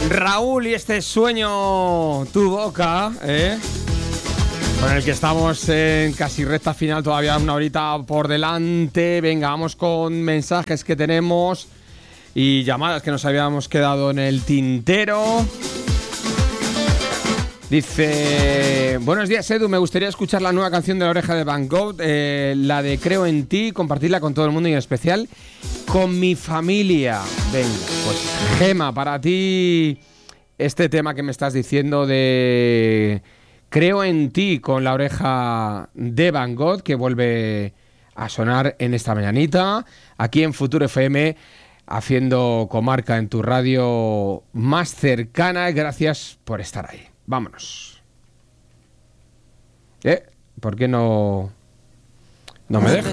Raúl y este sueño, tu boca, con el que estamos en casi recta final, todavía una horita por delante. Venga, vamos con mensajes que tenemos y llamadas que nos habíamos quedado en el tintero. Dice: buenos días, Edu, me gustaría escuchar la nueva canción de La Oreja de Van Gogh, la de Creo en ti, compartirla con todo el mundo y en especial con mi familia. Venga, pues Gema, para ti este tema que me estás diciendo de Creo en ti con La Oreja de Van Gogh, que vuelve a sonar en esta mañanita, aquí en Futuro FM, haciendo comarca en tu radio más cercana. Gracias por estar ahí. Vámonos. ¿Por qué no me deja?